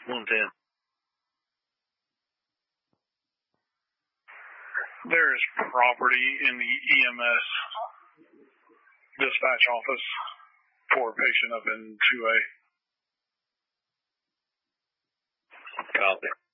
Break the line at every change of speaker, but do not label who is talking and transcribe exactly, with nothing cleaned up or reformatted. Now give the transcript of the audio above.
one ten.
There is property in the E M S dispatch office for a patient up in two A.
Copy.